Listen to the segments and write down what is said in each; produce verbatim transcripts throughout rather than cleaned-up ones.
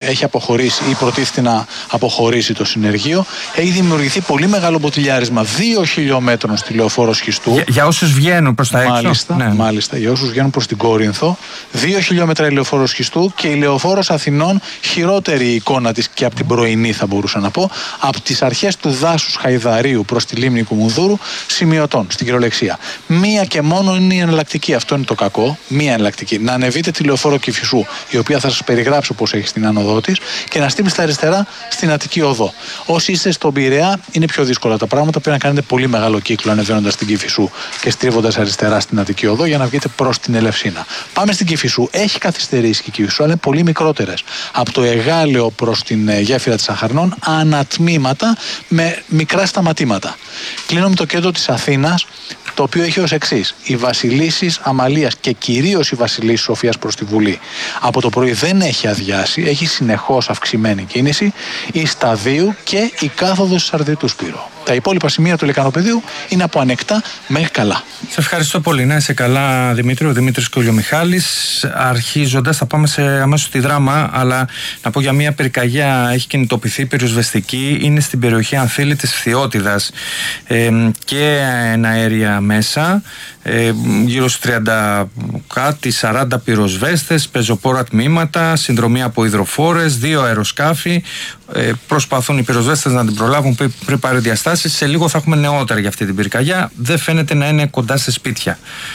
έχει αποχωρήσει ή προτίθεται να αποχωρήσει το συνεργείο. Έχει δημιουργηθεί πολύ μεγάλο μποτιλιάρισμα δύο χιλιόμετρων στη λεωφόρο Σχιστού. Για, για όσους βγαίνουν προς τα έξω. Μάλιστα, ναι. μάλιστα, για όσους βγαίνουν προς την Κόρινθο. Δύο χιλιόμετρα η λεωφόρο Σχιστού και η λεωφόρος Αθηνών, χειρότερη η εικόνα της και από την πρωινή, θα μπορούσα να πω, από τις αρχές του δάσους Χαϊδαρίου προς τη λίμνη Κουμουνδούρου, σημειωτών στην κυριολεξία. Μία και μόνο είναι η εναλλακτική. Αυτό είναι το κακό. Μία εναλλακτική. Να ανεβείτε τη λεωφόρο Κηφισού, η οποία θα σας περιγράψω πώς έχει στην άνοδό της, και να στείλει στα αριστερά στην Αττική Οδό. Όσοι είστε στον Πειραιά, είναι πιο δύσκολα τα πράγματα. Πρέπει να κάνετε πολύ μεγάλο κύκλο ανεβαίνοντας την Κηφισού και στρίβοντας αριστερά στην Αττική Οδό για να βγείτε προς την Ελευσίνα. Πάμε στην Κηφισού. Έχει καθυστερήσει και η Κηφισού, αλλά είναι πολύ μικρότερες. Από το Εγάλεο προς την γέφυρα της Αχαρνών, ανατμήματα με μικρά σταματήματα. Κλείνω με το κέντρο της Αθήνας, το οποίο έχει ως εξής: η Βασιλίσσης Αμαλίας και κυρίως η Βασιλίσσης Σοφίας προς τη Βουλή από το πρωί δεν έχει αδειάσει, έχει συνεχώς αυξημένη κίνηση, η Σταδίου και η κάθοδος της Αρδιτού Σπύρου. Τα υπόλοιπα σημεία του Λεκανοπεδίου είναι από ανεκτά μέχρι καλά. Σε ευχαριστώ πολύ. Να είσαι καλά, Δημήτρη. Ο Δημήτρης Κολιομιχάλης. Αρχίζοντας, θα πάμε σε αμέσως στη Δράμα, αλλά να πω για μια πυρκαγιά. Έχει κινητοποιηθεί πυροσβεστική. Είναι στην περιοχή Ανθήλη της Φθιώτιδας ε, και αέρια μέσα. Ε, γύρω στους τριάντα κάτι, σαράντα πυροσβέστες, πεζοπόρα τμήματα, συνδρομή από υδροφόρες, δύο αεροσκάφη. Ε, προσπαθούν οι πυροσβέστες να την προλάβουν πριν, πριν πάρει διαστάσεις. Σε λίγο θα έχουμε νεότερα για αυτή την πυρκαγιά. Δεν φαίνεται να είναι κοντά σε σπίτια.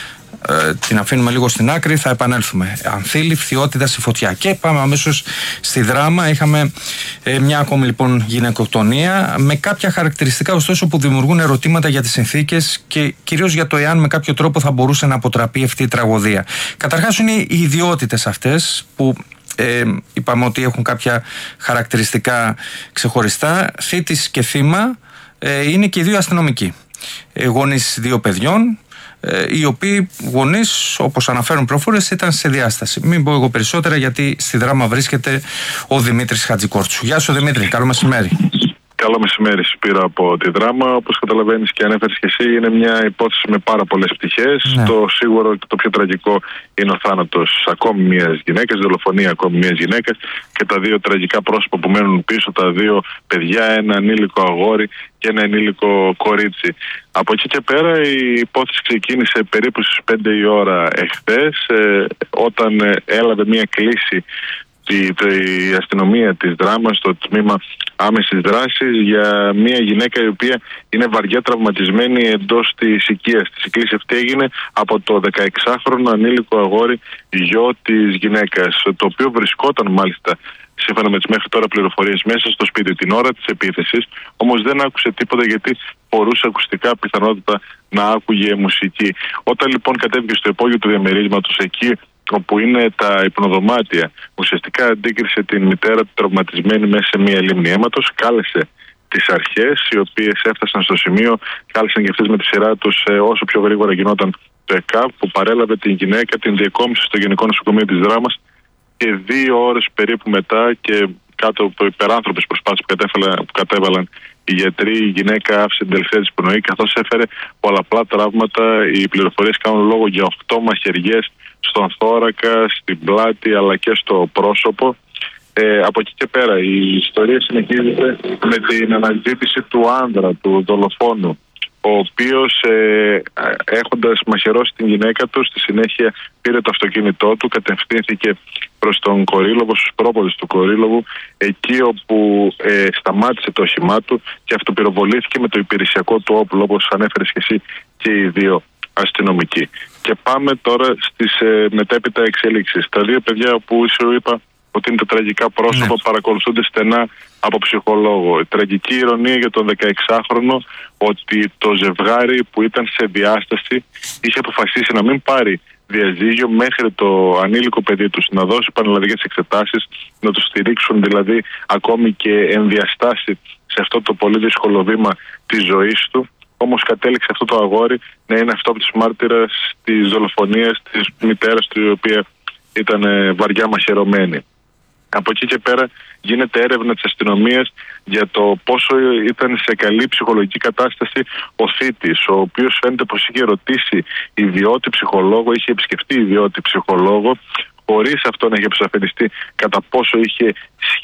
Ε, την αφήνουμε λίγο στην άκρη, θα επανέλθουμε. Ανθήλη, Φθιώτιδα, η φωτιά. Και πάμε αμέσως στη Δράμα. Είχαμε ε, μια ακόμη λοιπόν γυναικοκτονία με κάποια χαρακτηριστικά ωστόσο που δημιουργούν ερωτήματα για τις συνθήκες και κυρίως για το εάν με κάποιο τρόπο θα μπορούσε να αποτραπεί αυτή η τραγωδία. Καταρχάς είναι οι ιδιότητες αυτές που Ε, είπαμε ότι έχουν κάποια χαρακτηριστικά ξεχωριστά. Θήτης και θύμα ε, είναι και οι δύο αστυνομικοί, ε, γονείς δύο παιδιών, ε, οι οποίοι γονείς, όπως αναφέρουν προφορές, ήταν σε διάσταση. Μην πω εγώ περισσότερα, γιατί στη Δράμα βρίσκεται ο Δημήτρης Χατζικόρτσου. Γεια σου Δημήτρη, καλό μεσημέρι. Καλό μεσημέρι, Σπύρο, από τη Δράμα. Όπως καταλαβαίνεις και ανέφερες και εσύ, είναι μια υπόθεση με πάρα πολλές πτυχές. Ναι. Το σίγουρο και το πιο τραγικό είναι ο θάνατος ακόμη μιας γυναίκας, δολοφονία ακόμη μιας γυναίκας και τα δύο τραγικά πρόσωπα που μένουν πίσω, τα δύο παιδιά, ένα ανήλικο αγόρι και ένα ενήλικο κορίτσι. Από εκεί και πέρα η υπόθεση ξεκίνησε περίπου στις πέντε η ώρα εχθές, ε, όταν ε, έλαβε μια κλήση η, η αστυνομία της Δράμας στο τμήμα άμεσης δράσης για μια γυναίκα η οποία είναι βαριά τραυματισμένη εντός της οικίας της. Η κλήση αυτή έγινε από το δεκαεξάχρονο ανήλικο αγόρι, γιο της γυναίκας, το οποίο βρισκόταν μάλιστα σύμφωνα με τις μέχρι τώρα πληροφορίες μέσα στο σπίτι την ώρα της επίθεσης, όμως δεν άκουσε τίποτα γιατί φορούσε ακουστικά, πιθανότητα να άκουγε μουσική. Όταν λοιπόν κατέβηκε στο υπόγειο του διαμερίσματος, εκεί όπου είναι τα υπνοδωμάτια, ουσιαστικά αντίκρισε την μητέρα του τραυματισμένη μέσα σε μια λίμνη αίματος, κάλεσε τις αρχές, οι οποίες έφτασαν στο σημείο, κάλεσαν και αυτές με τη σειρά τους όσο πιο γρήγορα γινόταν το ΕΚΑΒ, που παρέλαβε την γυναίκα, την διεκόμισε στο Γενικό Νοσοκομείο της Δράμας και δύο ώρες περίπου μετά και κάτω από υπεράνθρωπες προσπάθειες που, που κατέβαλαν οι γιατροί, η γυναίκα άφησε την τελευταία της πνοή, καθώς έφερε πολλαπλά τραύματα. Οι πληροφορίες κάνουν λόγο για οκτώ μαχαιριές στον θώρακα, στην πλάτη αλλά και στο πρόσωπο. Ε, από εκεί και πέρα η ιστορία συνεχίζεται με την αναζήτηση του άνδρα, του δολοφόνου, ο οποίος ε, έχοντας μαχαιρώσει την γυναίκα του, στη συνέχεια πήρε το αυτοκίνητό του, κατευθύνθηκε προς τον Κορύλοβο, στους πρόποδες του Κορύλοβου, εκεί όπου ε, σταμάτησε το όχημά του και αυτοπυροβολήθηκε με το υπηρεσιακό του όπλο, όπως ανέφερες και εσύ και οι δύο αστυνομικοί. Και πάμε τώρα στις ε, μετέπειτα εξέλιξεις. Τα δύο παιδιά που σου είπα ότι είναι τα τραγικά πρόσωπα, ναι, παρακολουθούνται στενά από ψυχολόγο. Η τραγική ηρωνία για τον δεκαεξάχρονο ότι το ζευγάρι που ήταν σε διάσταση είχε αποφασίσει να μην πάρει διαζύγιο μέχρι το ανήλικο παιδί τους να δώσει πανελλαδικές εξετάσεις, να το στηρίξουν δηλαδή ακόμη και ενδιαστάσει σε αυτό το πολύ δύσκολο βήμα της ζωής του. Όμως κατέληξε αυτό το αγόρι να είναι αυτό από τις μάρτυρες της δολοφονίας της μητέρας του, η οποία ήταν βαριά μαχαιρωμένη. Από εκεί και πέρα γίνεται έρευνα της αστυνομίας για το πόσο ήταν σε καλή ψυχολογική κατάσταση ο θήτης, ο οποίος φαίνεται πως είχε ρωτήσει ιδιώτη ψυχολόγο, είχε επισκεφτεί ιδιώτη ψυχολόγο, χωρίς αυτό να είχε εξαφανιστεί κατά πόσο είχε